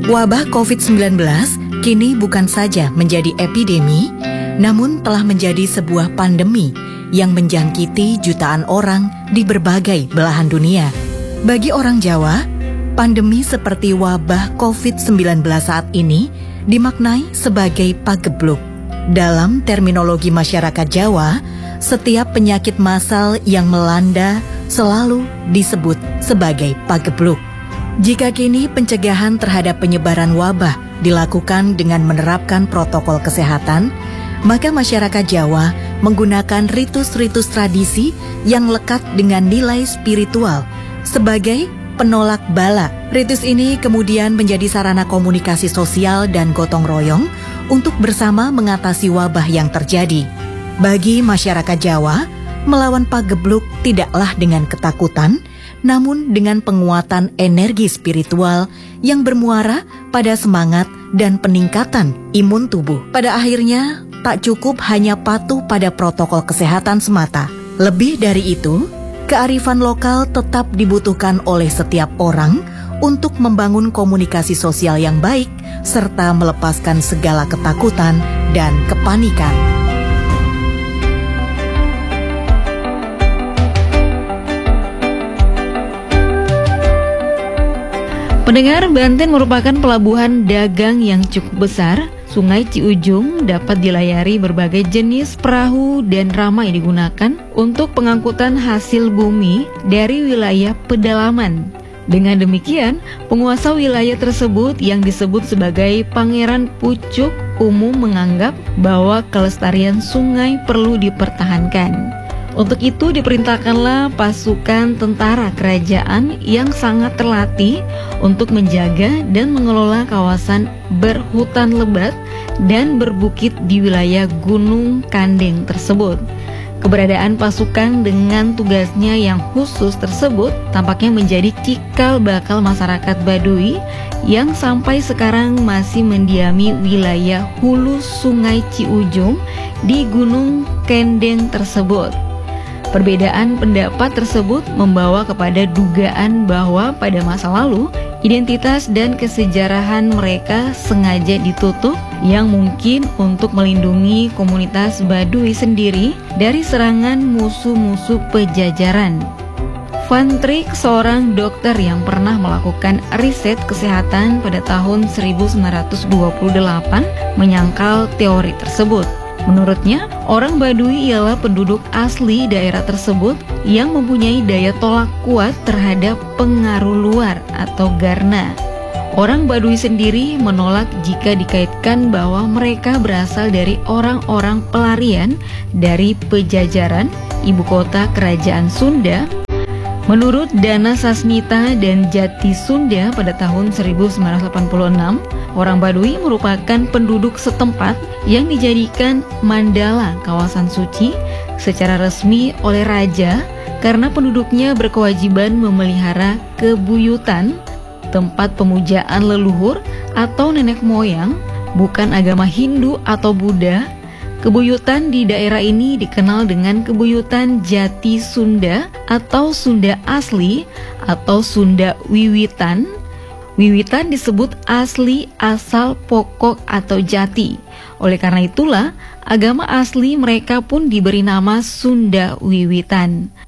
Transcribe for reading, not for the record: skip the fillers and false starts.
Wabah COVID-19 kini bukan saja menjadi epidemi, namun telah menjadi sebuah pandemi yang menjangkiti jutaan orang di berbagai belahan dunia. Bagi orang Jawa, pandemi seperti wabah COVID-19 saat ini dimaknai sebagai pagebluk. Dalam terminologi masyarakat Jawa, setiap penyakit massal yang melanda selalu disebut sebagai pagebluk. Jika kini pencegahan terhadap penyebaran wabah dilakukan dengan menerapkan protokol kesehatan, maka masyarakat Jawa menggunakan ritus-ritus tradisi yang lekat dengan nilai spiritual sebagai penolak bala. Ritus ini kemudian menjadi sarana komunikasi sosial dan gotong royong untuk bersama mengatasi wabah yang terjadi. Bagi masyarakat Jawa, melawan pagebluk tidaklah dengan ketakutan, namun dengan penguatan energi spiritual yang bermuara pada semangat dan peningkatan imun tubuh. Pada akhirnya, tak cukup hanya patuh pada protokol kesehatan semata. Lebih dari itu, kearifan lokal tetap dibutuhkan oleh setiap orang untuk membangun komunikasi sosial yang baik, serta melepaskan segala ketakutan dan kepanikan. Pendengar, Banten merupakan pelabuhan dagang yang cukup besar. Sungai Ciujung dapat dilayari berbagai jenis perahu dan ramai digunakan untuk pengangkutan hasil bumi dari wilayah pedalaman. Dengan demikian, penguasa wilayah tersebut yang disebut sebagai Pangeran Pucuk umum menganggap bahwa kelestarian sungai perlu dipertahankan. Untuk itu diperintahkanlah pasukan tentara kerajaan yang sangat terlatih untuk menjaga dan mengelola kawasan berhutan lebat dan berbukit di wilayah Gunung Kandeng tersebut. Keberadaan pasukan dengan tugasnya yang khusus tersebut tampaknya menjadi cikal bakal masyarakat Baduy yang sampai sekarang masih mendiami wilayah hulu Sungai Ciujung di Gunung Kendeng tersebut. Perbedaan pendapat tersebut membawa kepada dugaan bahwa pada masa lalu identitas dan kesejarahan mereka sengaja ditutup yang mungkin untuk melindungi komunitas Baduy sendiri dari serangan musuh-musuh pejajaran. Van Trick, seorang dokter yang pernah melakukan riset kesehatan pada tahun 1928, menyangkal teori tersebut. Menurutnya, orang Baduy ialah penduduk asli daerah tersebut yang mempunyai daya tolak kuat terhadap pengaruh luar atau garna. Orang Baduy sendiri menolak jika dikaitkan bahwa mereka berasal dari orang-orang pelarian dari Pejajaran, ibu kota kerajaan Sunda. Menurut Dana Sasmita dan Jati Sunda pada tahun 1986, orang Baduy merupakan penduduk setempat yang dijadikan mandala kawasan suci secara resmi oleh raja karena penduduknya berkewajiban memelihara kebuyutan, tempat pemujaan leluhur atau nenek moyang, bukan agama Hindu atau Buddha. Kebuyutan di daerah ini dikenal dengan kebuyutan Jati Sunda atau Sunda asli atau Sunda wiwitan. Wiwitan disebut asli, asal, pokok atau jati. Oleh karena itulah, agama asli mereka pun diberi nama Sunda Wiwitan.